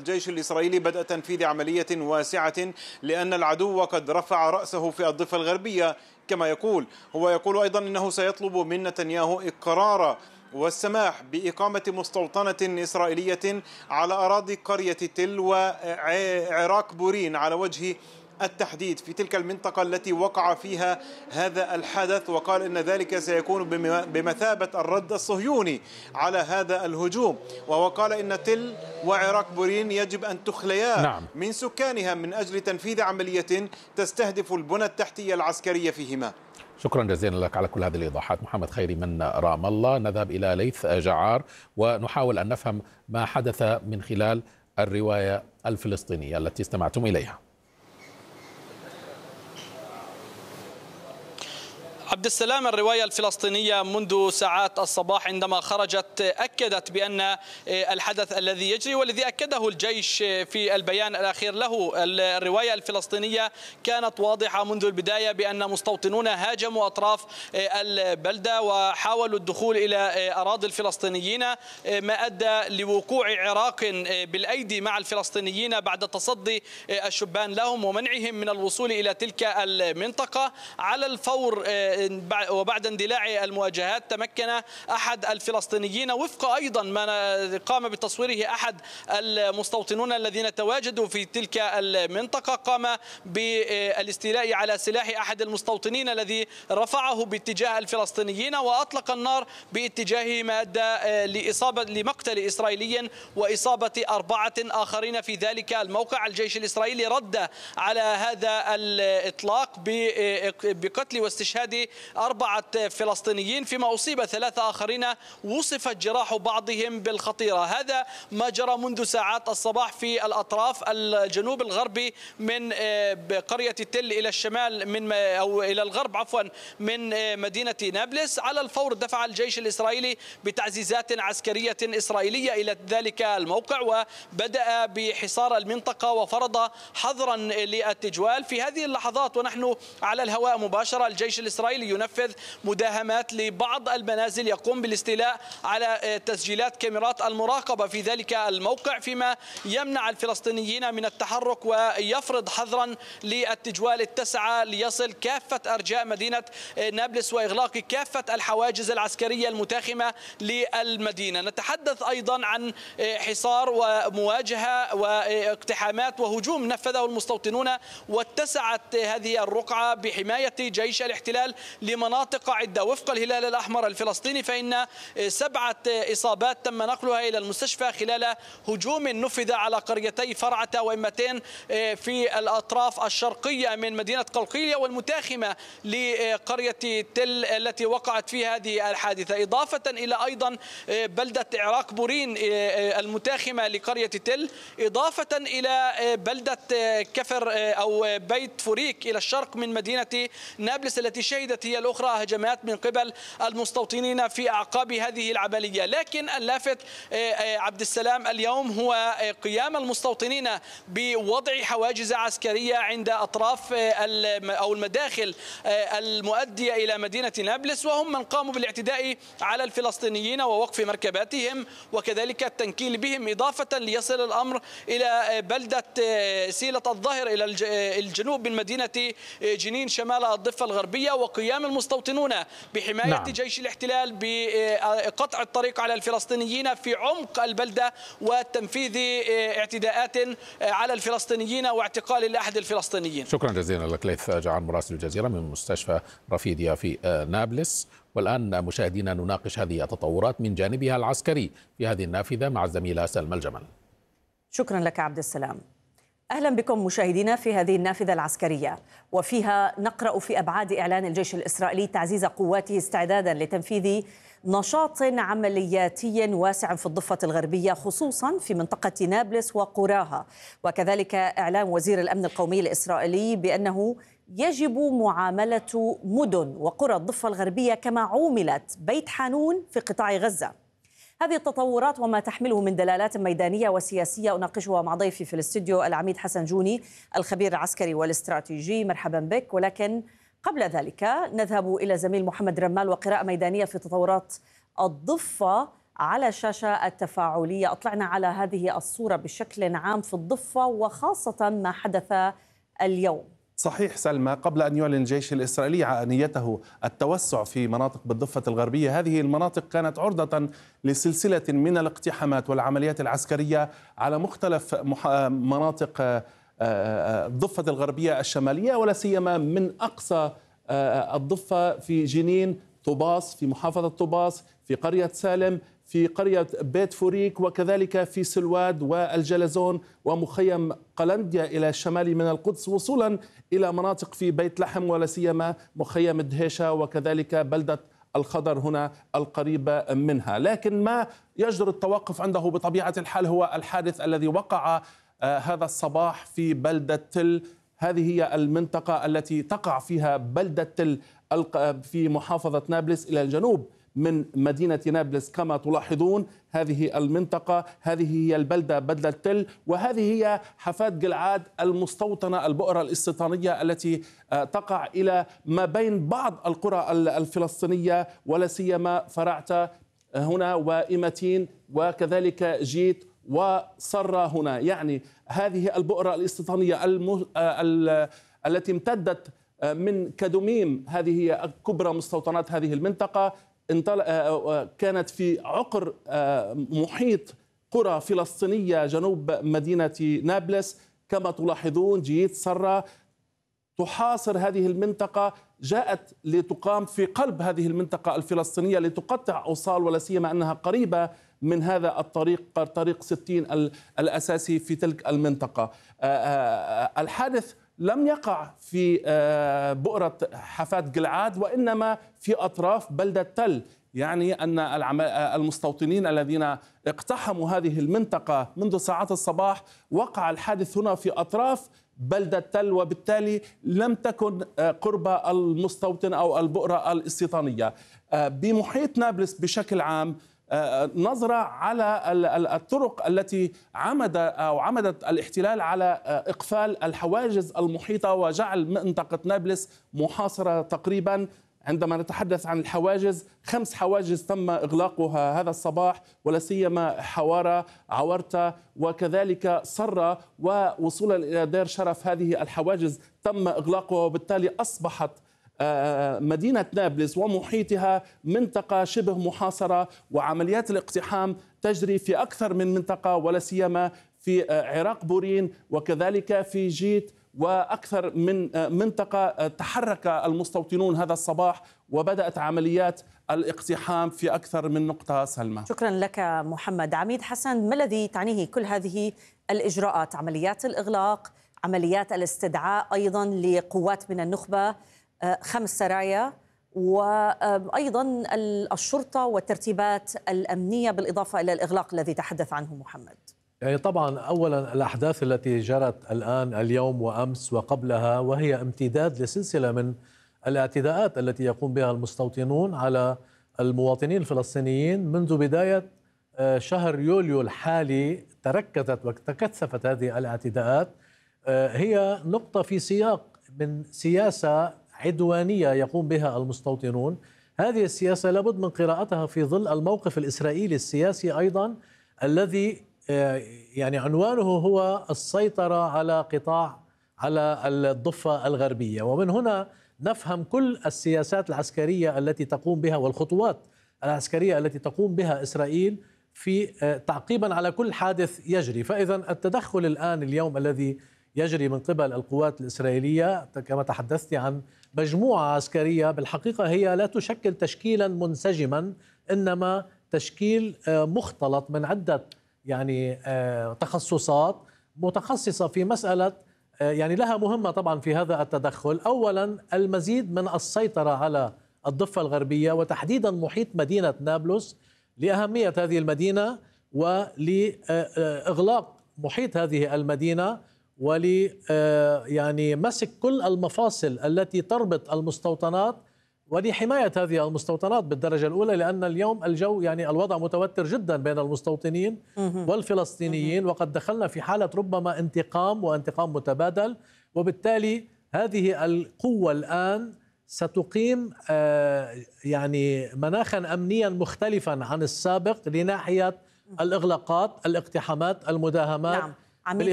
الجيش الإسرائيلي بدء تنفيذ عملية واسعة لأن العدو قد رفع رأسه في الضفة الغربية كما يقول. هو يقول أيضا أنه سيطلب من نتنياهو إقرار والسماح بإقامة مستوطنة إسرائيلية على أراضي قرية تل وعراق بورين على وجه التحديد في تلك المنطقة التي وقع فيها هذا الحدث، وقال إن ذلك سيكون بمثابة الرد الصهيوني على هذا الهجوم. وهو قال إن تل وعراق بورين يجب أن تخليا من سكانها من أجل تنفيذ عملية تستهدف البنى التحتية العسكرية فيهما. شكرا جزيلا لك على كل هذه الإيضاحات. محمد خيري من رام الله. نذهب إلى ليث جعار ونحاول أن نفهم ما حدث من خلال الرواية الفلسطينية التي استمعتم إليها. عبد السلام، الرواية الفلسطينية منذ ساعات الصباح عندما خرجت أكدت بأن الحدث الذي يجري والذي أكده الجيش في البيان الأخير له، الرواية الفلسطينية كانت واضحة منذ البداية بأن مستوطنون هاجموا أطراف البلدة وحاولوا الدخول إلى أراضي الفلسطينيين، ما أدى لوقوع عراق بالأيدي مع الفلسطينيين بعد تصدي الشبان لهم ومنعهم من الوصول إلى تلك المنطقة. على الفور وبعد اندلاع المواجهات تمكن أحد الفلسطينيين وفق أيضا ما قام بتصويره أحد المستوطنون الذين تواجدوا في تلك المنطقة، قام بالاستيلاء على سلاح أحد المستوطنين الذي رفعه باتجاه الفلسطينيين وأطلق النار باتجاهه، ما أدى لمقتل إسرائيلي وإصابة 4 آخرين في ذلك الموقع. الجيش الإسرائيلي رد على هذا الإطلاق بقتل واستشهاد 4 فلسطينيين، فيما أصيب 3 آخرين وصفت جراح بعضهم بالخطيرة. هذا ما جرى منذ ساعات الصباح في الأطراف الجنوب الغربي من قرية تل إلى الشمال أو إلى الغرب من مدينة نابلس. على الفور دفع الجيش الإسرائيلي بتعزيزات عسكرية إسرائيلية إلى ذلك الموقع وبدأ بحصار المنطقة وفرض حظرا للتجوال. في هذه اللحظات ونحن على الهواء مباشرة الجيش الإسرائيلي ينفذ مداهمات لبعض المنازل، يقوم بالاستيلاء على تسجيلات كاميرات المراقبة في ذلك الموقع، فيما يمنع الفلسطينيين من التحرك ويفرض حظرا للتجوال التسعة ليصل كافة أرجاء مدينة نابلس وإغلاق كافة الحواجز العسكرية المتاخمة للمدينة. نتحدث أيضا عن حصار ومواجهة واقتحامات وهجوم نفذه المستوطنون، واتسعت هذه الرقعة بحماية جيش الاحتلال لمناطق عدة. وفق الهلال الأحمر الفلسطيني فإن 7 إصابات تم نقلها إلى المستشفى خلال هجوم نفذ على قريتي فرعة وإمتين في الأطراف الشرقية من مدينة قلقيلية والمتاخمة لقرية تل التي وقعت فيها هذه الحادثة، إضافة إلى أيضا بلدة عراق بورين المتاخمة لقرية تل، إضافة إلى بلدة كفر أو بيت فوريك إلى الشرق من مدينة نابلس التي شهدت هي الأخرى هجمات من قبل المستوطنين في أعقاب هذه العملية. لكن اللافت عبد السلام اليوم هو قيام المستوطنين بوضع حواجز عسكرية عند أطراف أو المداخل المؤدية إلى مدينة نابلس، وهم من قاموا بالاعتداء على الفلسطينيين ووقف مركباتهم وكذلك التنكيل بهم، إضافة ليصل الأمر إلى بلدة سيلة الظهر إلى الجنوب من مدينة جنين شمال الضفة الغربية، وقيام المستوطنون بحماية جيش الاحتلال بقطع الطريق على الفلسطينيين في عمق البلدة وتنفيذ اعتداءات على الفلسطينيين واعتقال لأحد الفلسطينيين. شكرا جزيلا لك ليث جعان مراسل الجزيرة من مستشفى رفيديا في نابلس. والآن مشاهدينا نناقش هذه التطورات من جانبها العسكري في هذه النافذة مع الزميلة سلمى الجمل. شكرا لك عبد السلام. أهلا بكم مشاهدينا في هذه النافذة العسكرية، وفيها نقرأ في أبعاد إعلان الجيش الإسرائيلي تعزيز قواته استعدادا لتنفيذ نشاط عملياتي واسع في الضفة الغربية خصوصا في منطقة نابلس وقراها، وكذلك إعلان وزير الأمن القومي الإسرائيلي بأنه يجب معاملة مدن وقرى الضفة الغربية كما عوملت بيت حانون في قطاع غزة. هذه التطورات وما تحمله من دلالات ميدانية وسياسية أناقشها مع ضيفي في الاستوديو العميد حسن جوني الخبير العسكري والاستراتيجي. مرحبا بك. ولكن قبل ذلك نذهب إلى زميل محمد رمال وقراءة ميدانية في تطورات الضفة على الشاشة التفاعلية. أطلعنا على هذه الصورة بشكل عام في الضفة وخاصة ما حدث اليوم. صحيح سلمى، قبل أن يعلن الجيش الإسرائيلي عن نيته التوسع في مناطق بالضفة الغربية، هذه المناطق كانت عرضة لسلسلة من الاقتحامات والعمليات العسكرية على مختلف مناطق الضفة الغربية الشمالية، ولا سيما من أقصى الضفة في جنين، طوباس في محافظة طوباس، في قرية سالم، في قرية بيت فوريك، وكذلك في سلواد والجلزون ومخيم قلنديا إلى الشمال من القدس، وصولا إلى مناطق في بيت لحم ولا سيما مخيم دهيشة وكذلك بلدة الخضر هنا القريبة منها. لكن ما يجدر التوقف عنده بطبيعة الحال هو الحادث الذي وقع هذا الصباح في بلدة تل. هذه هي المنطقة التي تقع فيها بلدة تل في محافظة نابلس إلى الجنوب من مدينة نابلس. كما تلاحظون هذه المنطقة، هذه هي البلدة بلدة تل، وهذه هي حفاة جلعاد المستوطنة البؤرة الاستيطانية التي تقع إلى ما بين بعض القرى الفلسطينية ولا سيما فرعتة هنا وإيمتين وكذلك جيت وصرة هنا. يعني هذه البؤرة الاستيطانية التي امتدت من كدميم، هذه هي كبرى مستوطنات هذه المنطقة، كانت في عقر محيط قرى فلسطينية جنوب مدينة نابلس. كما تلاحظون جيت صرة تحاصر هذه المنطقة، جاءت لتقام في قلب هذه المنطقة الفلسطينية لتقطع أوصال، ولا سيما أنها قريبة من هذا الطريق، طريق 60 الأساسي في تلك المنطقة. الحادث لم يقع في بؤرة حفاة جلعاد وإنما في أطراف بلدة تل. يعني أن المستوطنين الذين اقتحموا هذه المنطقة منذ ساعات الصباح وقع الحادث هنا في أطراف بلدة تل، وبالتالي لم تكن قرب المستوطن أو البؤرة الاستيطانية. بمحيط نابلس بشكل عام نظرة على الطرق التي عمدت الاحتلال على إقفال الحواجز المحيطة وجعل منطقة نابلس محاصرة تقريبا. عندما نتحدث عن الحواجز، 5 حواجز تم إغلاقها هذا الصباح، ولا سيما حوارة، عورتة وكذلك صرة، ووصولا إلى دير شرف هذه الحواجز تم إغلاقها، وبالتالي أصبحت مدينة نابلس ومحيطها منطقة شبه محاصرة، وعمليات الاقتحام تجري في أكثر من منطقة ولا سيما في عراق بورين وكذلك في جيت وأكثر من منطقة. تحرك المستوطنون هذا الصباح وبدأت عمليات الاقتحام في أكثر من نقطة. سلمى، شكرا لك محمد. عميد حسن، ما الذي تعنيه كل هذه الإجراءات؟ عمليات الإغلاق، عمليات الاستدعاء أيضا لقوات من النخبة، 5 سرايا، وأيضا الشرطة والترتيبات الأمنية بالإضافة إلى الإغلاق الذي تحدث عنه محمد. يعني طبعا أولا الأحداث التي جرت الآن اليوم وأمس وقبلها، وهي امتداد لسلسلة من الاعتداءات التي يقوم بها المستوطنون على المواطنين الفلسطينيين منذ بداية شهر يوليو الحالي. تركزت وتكثفت هذه الاعتداءات، هي نقطة في سياق من سياسة عدوانية يقوم بها المستوطنون. هذه السياسة لابد من قراءتها في ظل الموقف الإسرائيلي السياسي أيضا، الذي يعني عنوانه هو السيطرة على قطاع على الضفة الغربية. ومن هنا نفهم كل السياسات العسكرية التي تقوم بها والخطوات العسكرية التي تقوم بها إسرائيل في تعقيبا على كل حادث يجري. فإذا التدخل الآن اليوم الذي يجري من قبل القوات الإسرائيلية كما تحدثت عن مجموعة عسكرية، بالحقيقة هي لا تشكل تشكيلا منسجما، إنما تشكيل مختلط من عدة يعني تخصصات متخصصة في مسألة يعني لها مهمة طبعا في هذا التدخل. أولا المزيد من السيطرة على الضفة الغربية وتحديدا محيط مدينة نابلس لأهمية هذه المدينة ولإغلاق محيط هذه المدينة يعني مسك كل المفاصل التي تربط المستوطنات ولحماية هذه المستوطنات بالدرجة الأولى، لأن اليوم الجو يعني الوضع متوتر جدا بين المستوطنين والفلسطينيين، وقد دخلنا في حالة ربما انتقام وانتقام متبادل. وبالتالي هذه القوة الآن ستقيم يعني مناخا أمنيا مختلفا عن السابق لناحية الإغلاقات، الاقتحامات، المداهمات. نعم.